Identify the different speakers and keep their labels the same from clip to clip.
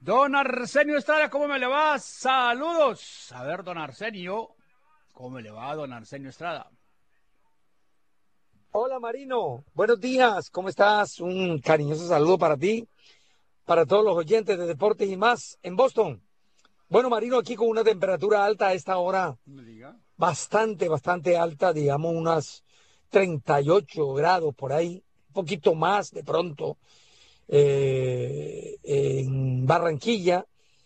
Speaker 1: Don Arsenio Estrada, ¿cómo me le va? Saludos. A ver, don Arsenio, ¿cómo le va, don Arsenio Estrada?
Speaker 2: Hola Marino, buenos días, ¿cómo estás? Un cariñoso saludo para ti, para todos los oyentes de Deportes y Más en Boston. Bueno Marino, aquí con una temperatura alta a esta hora,
Speaker 1: Me diga.
Speaker 2: bastante alta, digamos unas 38 grados por ahí, un poquito más de pronto en Barranquilla.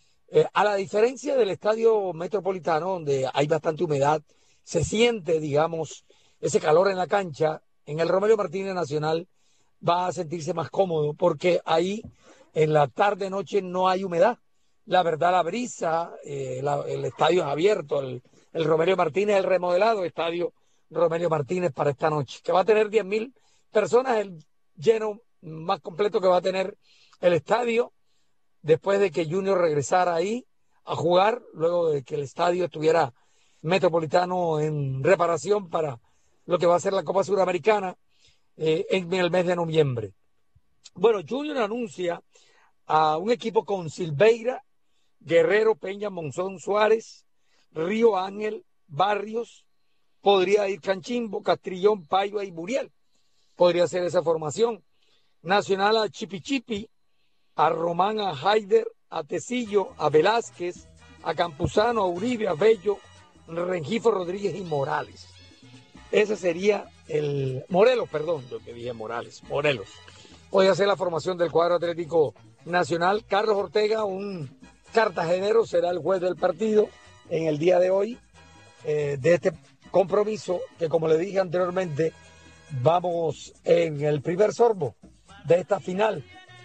Speaker 2: A la diferencia del estadio Metropolitano, donde hay bastante humedad, se siente, digamos, ese calor en la cancha. En el Romelio Martínez Nacional va a sentirse más cómodo porque ahí en la tarde-noche no hay humedad. La verdad, la brisa, el estadio es abierto, el Romelio Martínez, el remodelado estadio Romelio Martínez para esta noche, que va a tener 10.000 personas, el lleno más completo que va a tener el estadio después de que Junior regresara ahí a jugar, luego de que el estadio estuviera Metropolitano en reparación para lo que va a ser la Copa Suramericana en el mes de noviembre. Bueno, Junior anuncia a un equipo con Silveira, Guerrero, Peña, Monzón, Suárez, Río Ángel, Barrios, podría ir Canchimbo, Castrillón, Paiva y Muriel. Podría ser esa formación. Nacional a Chipichipi, a Román, a Haider, a Tecillo, a Velázquez, a Campuzano, a Uribe, a Bello, Rengifo, Rodríguez y Morales. Ese sería el Morelos, perdón, yo que dije Morales, Morelos. Podría ser la formación del cuadro Atlético Nacional. Carlos Ortega, un cartagenero, será el juez del partido en el día de hoy de este compromiso que, como le dije anteriormente, vamos en el primer sorbo de esta final.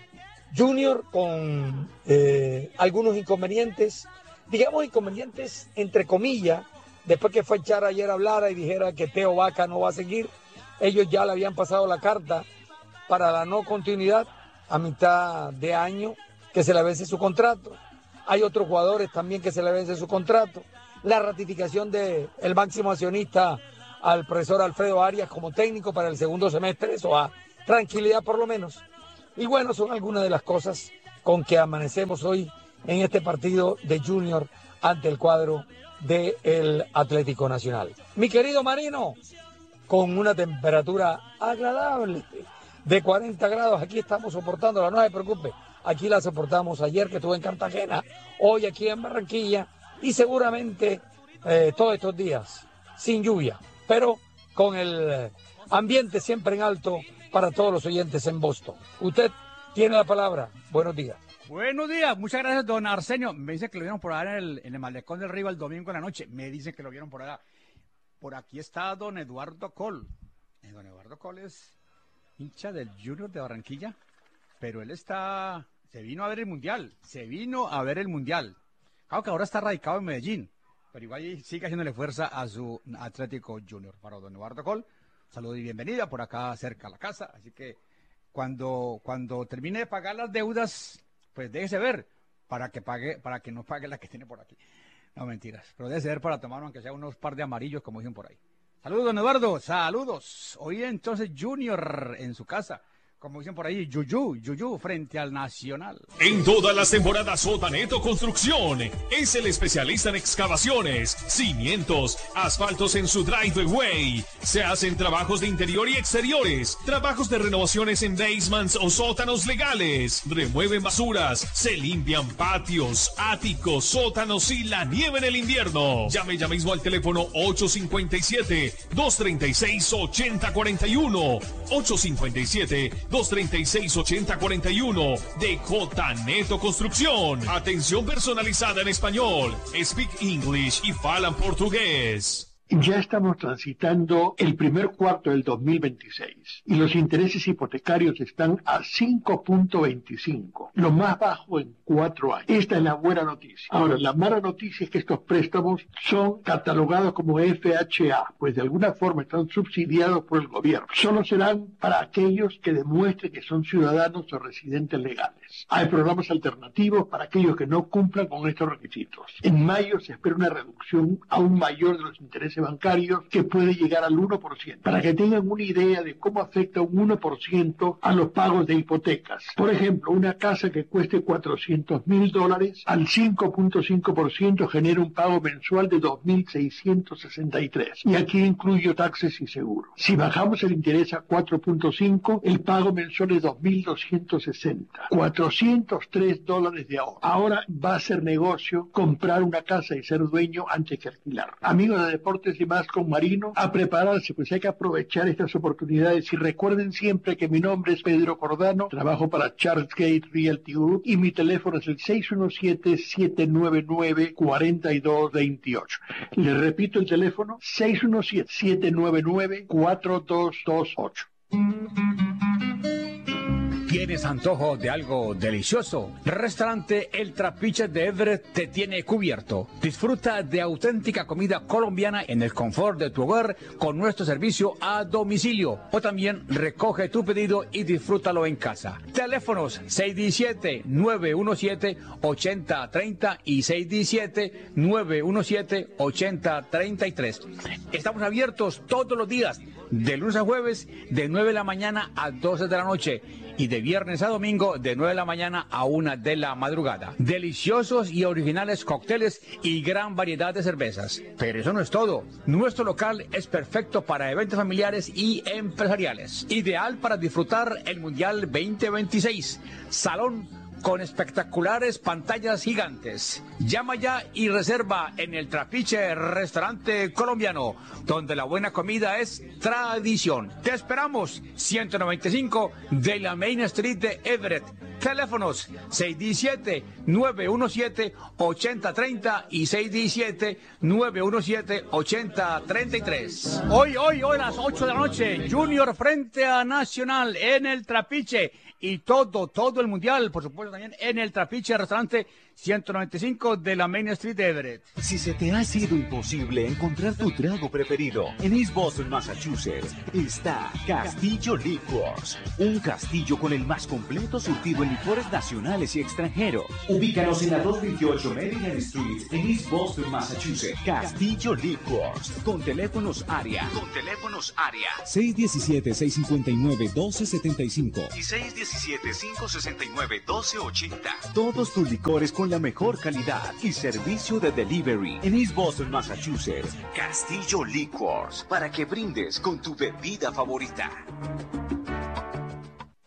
Speaker 2: Junior con algunos inconvenientes, digamos inconvenientes entre comillas, después que fue a echar ayer a hablar y dijera que Teo Vaca no va a seguir. Ellos ya le habían pasado la carta para la no continuidad a mitad de año, que se le vence su contrato. Hay otros jugadores también que se le vence su contrato. La ratificación del máximo accionista al profesor Alfredo Arias como técnico para el segundo semestre, eso da tranquilidad por lo menos. Y bueno, son algunas de las cosas con que amanecemos hoy en este partido de Junior ante el cuadro del Atlético Nacional. Mi querido Marino, con una temperatura agradable de 40 grados, aquí estamos soportándola, no se preocupe, aquí la soportamos ayer que estuve en Cartagena, hoy aquí en Barranquilla y seguramente todos estos días sin lluvia, pero con el ambiente siempre en alto para todos los oyentes en Boston. Usted tiene la palabra. Buenos días.
Speaker 1: Buenos días, muchas gracias, don Arsenio. Me dice que lo vieron por allá en el Malecón del Río el domingo en la noche. Me dicen que lo vieron por allá. Por aquí está don Eduardo Col. Don Eduardo Col es hincha del Junior de Barranquilla, pero él se vino a ver el Mundial. Claro que ahora está radicado en Medellín, pero igual sigue haciéndole fuerza a su Atlético Junior. Para don Eduardo Col, saludos y bienvenida por acá cerca a la casa. Así que cuando termine de pagar las deudas, pues déjese ver para que no pague la que tiene por aquí. No, mentiras, pero déjese ver para tomar aunque sea unos par de amarillos, como dicen por ahí. Saludos, don Eduardo, saludos. Hoy entonces Junior en su casa. Como dicen por ahí, Yuyu, frente al Nacional.
Speaker 3: En todas las temporadas Sotaneto Construcción es el especialista en excavaciones, cimientos, asfaltos en su driveway. Se hacen trabajos de interior y exteriores, trabajos de renovaciones en basements o sótanos legales. Remueven basuras, se limpian patios, áticos, sótanos y la nieve en el invierno. Llame ya mismo al teléfono 857-236-8041. 857-236-8041 de J Neto Construcción. Atención personalizada en español. Speak English y falan portugués.
Speaker 4: Ya estamos transitando el primer cuarto del 2026 y los intereses hipotecarios están a 5.25, lo más bajo en 4 años. Esta es la buena noticia. Ahora, la mala noticia es que estos préstamos son catalogados como FHA, pues de alguna forma están subsidiados por el gobierno. Solo serán para aquellos que demuestren que son ciudadanos o residentes legales. Hay programas alternativos para aquellos que no cumplan con estos requisitos. En mayo se espera una reducción aún mayor de los intereses bancarios que puede llegar al 1%, para que tengan una idea de cómo afecta un 1% a los pagos de hipotecas. Por ejemplo, una casa casa que cueste $400,000 al 5.5% genera un pago mensual de $2,663. Y aquí incluyo taxes y seguro. Si bajamos el interés a 4.5, el pago mensual es $2,260. $403 de ahorro. Ahora va a ser negocio comprar una casa y ser dueño antes que alquilar. Amigos de Deportes y Más con Marino, a prepararse, pues hay que aprovechar estas oportunidades. Y recuerden siempre que mi nombre es Pedro Cordano, trabajo para Charles Gate Realty Group y mi teléfono es el 617-799-4228. Les repito el teléfono, 617-799-4228.
Speaker 1: ¿Tienes antojo de algo delicioso? Restaurante El Trapiche de Everett te tiene cubierto. Disfruta de auténtica comida colombiana en el confort de tu hogar con nuestro servicio a domicilio. O también recoge tu pedido y disfrútalo en casa. Teléfonos 617-917-8030 y 617-917-8033. Estamos abiertos todos los días, de lunes a jueves, de 9 de la mañana a 12 de la noche. Y de viernes a domingo de 9 de la mañana a 1 de la madrugada. Deliciosos y originales cócteles y gran variedad de cervezas. Pero eso no es todo. Nuestro local es perfecto para eventos familiares y empresariales. Ideal para disfrutar el Mundial 2026. Salón con espectaculares pantallas gigantes. Llama ya y reserva en El Trapiche Restaurante Colombiano, donde la buena comida es tradición. Te esperamos, 195 de la Main Street de Everett. Teléfonos 617-917-8030 y 617-917-8033. Hoy a las 8 de la noche, Junior frente a Nacional en El Trapiche. Y todo el mundial, por supuesto, también en El Trapiche Restaurante 195 de la Main Street de Everett.
Speaker 5: Si se te ha sido imposible encontrar tu trago preferido, en East Boston, Massachusetts, está Castillo Liquors. Un castillo con el más completo surtido en licores nacionales y extranjeros. Ubícanos en la 228 Maryland Street, en East Boston, Massachusetts. Castillo Liquors. Con teléfonos área.
Speaker 6: 617-659-1275.
Speaker 5: Y 617-569-1280. Todos tus licores con la mejor calidad y servicio de delivery en East Boston, Massachusetts. Castillo Liquors, para que brindes con tu bebida favorita.